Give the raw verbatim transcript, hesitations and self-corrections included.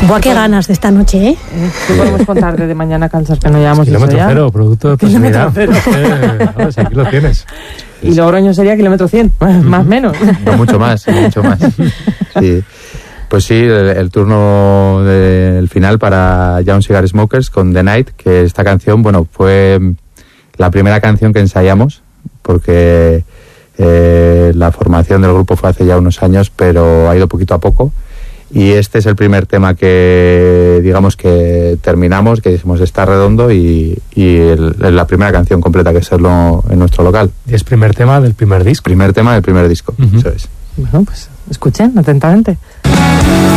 Buah, qué ganas de esta noche, ¿eh? ¿Qué podemos contar de Mañana Kansas que no llevamos eso Kilómetro ya? cero, producto de proximidad. Eh, a ver, si aquí lo tienes. Y Logroño sería kilómetro cien, más o menos. No, mucho más, mucho más. Sí. Pues sí, el, el turno del final para Young Cigar Smokers con The Night, que esta canción, bueno, fue la primera canción que ensayamos, porque eh, la formación del grupo fue hace ya unos años, pero ha ido poquito a poco. Y este es el primer tema que, digamos, que terminamos, que dijimos está redondo, y, y el, la primera canción completa que serlo en nuestro local. Y es primer tema del primer disco. Primer tema del primer disco, Uh-huh. eso es. Bueno, pues escuchen atentamente.